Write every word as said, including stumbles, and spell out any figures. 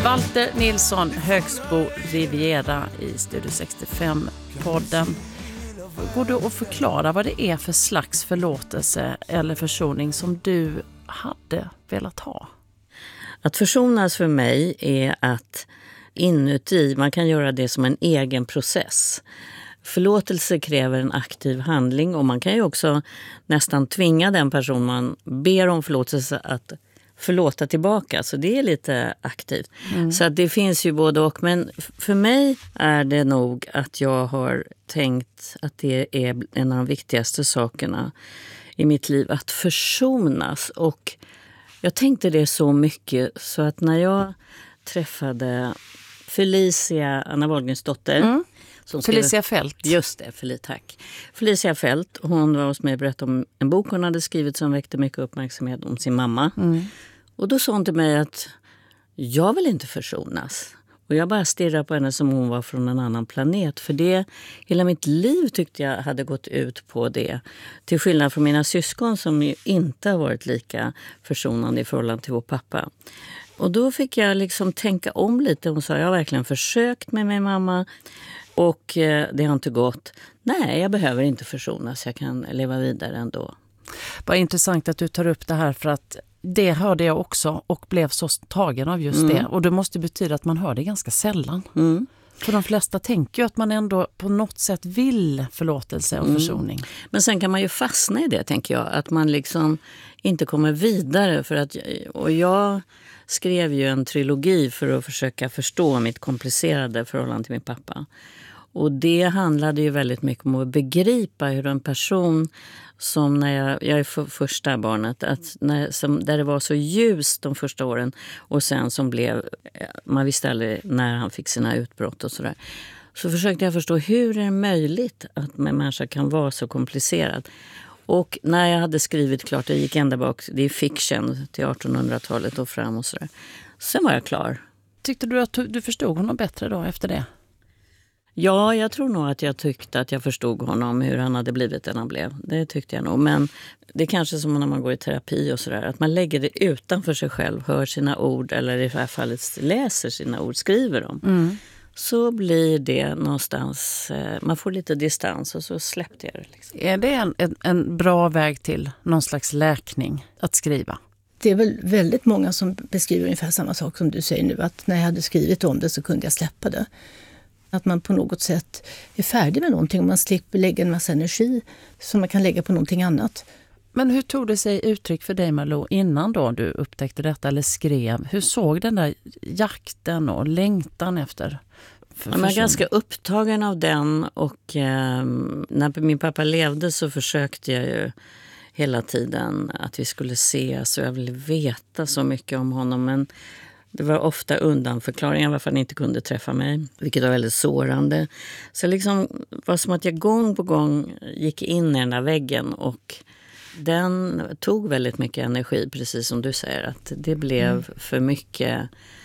Walter Nilsson, Högsbo Riviera i Studio sextiofem-podden. Går du att förklara vad det är för slags förlåtelse eller försoning som du hade velat ha? Att försonas för mig är att inuti, man kan göra det som en egen process. Förlåtelse kräver en aktiv handling och man kan ju också nästan tvinga den person man ber om förlåtelse att förlåta tillbaka. Så det är lite aktivt. Mm. Så att det finns ju både och. Men för mig är det nog att jag har tänkt att det är en av de viktigaste sakerna i mitt liv. Att försonas. Och jag tänkte det så mycket så att när jag träffade Felicia, Anna Wahlgrens dotter. Mm. Felicia Fält. Just det, Felicia, tack. Felicia Fält, hon var hos mig och berättade om en bok hon hade skrivit som väckte mycket uppmärksamhet om sin mamma. Mm. Och då sa hon till mig att jag vill inte försonas. Och jag bara stirrade på henne som hon var från en annan planet. För det, hela mitt liv tyckte jag hade gått ut på det. Till skillnad från mina syskon som ju inte har varit lika försonande i förhållande till vår pappa. Och då fick jag liksom tänka om lite. Hon sa, jag har verkligen försökt med min mamma. Och eh, det har inte gått. Nej, jag behöver inte försonas. Jag kan leva vidare ändå. Vad intressant att du tar upp det här, för att det hörde jag också och blev så tagen av just mm. det. Och det måste betyda att man hör det ganska sällan. Mm. För de flesta tänker ju att man ändå på något sätt vill förlåtelse och försoning. Mm. Men sen kan man ju fastna i det, tänker jag. Att man liksom inte kommer vidare. För att, och jag skrev ju en trilogi för att försöka förstå mitt komplicerade förhållande till min pappa. Och det handlade ju väldigt mycket om att begripa hur en person som när jag, jag är för, första barnet, att när, som, där det var så ljust de första åren och sen som blev, man visste aldrig när han fick sina utbrott och sådär. Så försökte jag förstå hur är det möjligt att en människa kan vara så komplicerad. Och när jag hade skrivit klart, jag gick ända bak, det är fiction till artonhundratalet och fram och sådär. Sen var jag klar. Tyckte du att du förstod honom bättre då efter det? Ja, jag tror nog att jag tyckte att jag förstod honom, hur han hade blivit den han blev. Det tyckte jag nog. Men det är kanske som när man går i terapi och sådär. Att man lägger det utanför sig själv, hör sina ord eller i det här fallet läser sina ord, skriver dem. Mm. Så blir det någonstans, man får lite distans och så släppte jag det. Liksom. Är det en, en, en bra väg till någon slags läkning att skriva? Det är väl väldigt många som beskriver ungefär samma sak som du säger nu. Att när jag hade skrivit om det så kunde jag släppa det. Att man på något sätt är färdig med någonting och man slipper lägga en massa energi som man kan lägga på någonting annat. Men hur tog det sig uttryck för dig, Malou, innan då du upptäckte detta eller skrev? Hur såg den där jakten och längtan efter? Jag var ganska upptagen av den och eh, när min pappa levde så försökte jag ju hela tiden att vi skulle ses och jag ville veta så mycket om honom, men det var ofta undanförklaringar varför han inte kunde träffa mig, vilket var väldigt sårande. Så liksom var som att jag gång på gång gick in i den där väggen och den tog väldigt mycket energi, precis som du säger. Att det blev mm. för mycket